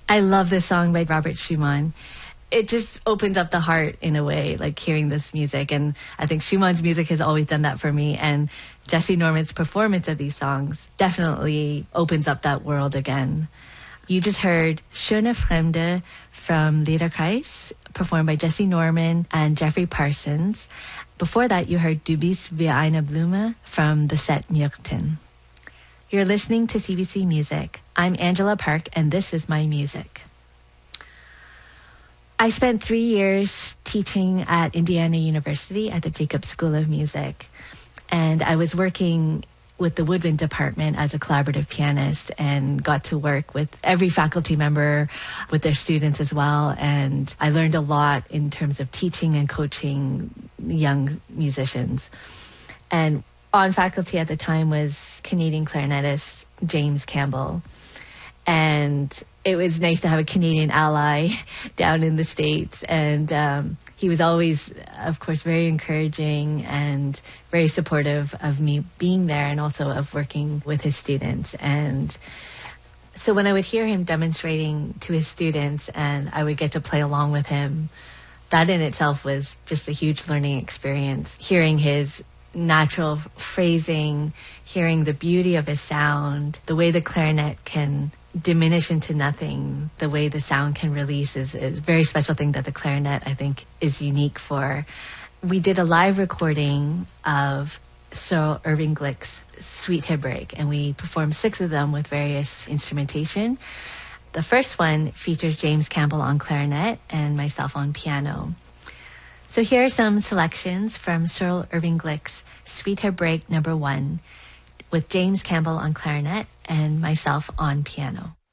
I love this song by Robert Schumann. It just opens up the heart in a way, like hearing this music. And I think Schumann's music has always done that for me. And Jesse Norman's performance of these songs definitely opens up that world again. You just heard Schöne Fremde from Liederkreis, performed by Jesse Norman and Jeffrey Parsons. Before that, you heard Du bist wie eine Blume from the set Myrten. You're listening to CBC Music. I'm Angela Park, and this is my music. I spent 3 years teaching at Indiana University at the Jacobs School of Music, and I was working with the woodwind department as a collaborative pianist and got to work with every faculty member, with their students as well. And I learned a lot in terms of teaching and coaching young musicians. And on faculty at the time was Canadian clarinetist James Campbell. And it was nice to have a Canadian ally down in the States. And he was always, of course, very encouraging and very supportive of me being there and also of working with his students. And so when I would hear him demonstrating to his students and I would get to play along with him, that in itself was just a huge learning experience. Hearing his natural phrasing, hearing the beauty of his sound, the way the clarinet can diminish into nothing, the way the sound can release is a very special thing that the clarinet, I think, is unique for. We did a live recording of Cyril Irving Glick's Suite Hebraique, and we performed 6 of them with various instrumentation. The first one features James Campbell on clarinet and myself on piano. So here are some selections from Cyril Irving Glick's Suite Hebraique No. 1 with James Campbell on clarinet and myself on piano.